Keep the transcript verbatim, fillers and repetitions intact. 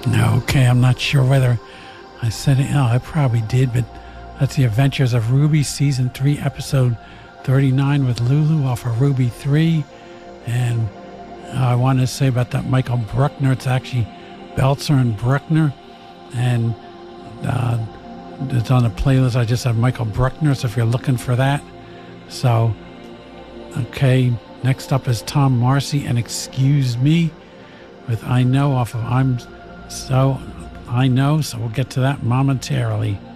Okay, I'm not sure whether I said it. Oh, I probably did, but that's The Adventures of Ruby, Season three, Episode thirty-nine with Lulu off of Ruby three. And uh, I wanted to say about that Michael Bruckner. It's actually Belzer and Bruckner. And uh, it's on the playlist. I just have Michael Bruckner, so if you're looking for that. So, okay, next up is Tom Marcy and Excuse Me with I Know off of I'm So I Know. So we'll get to that momentarily.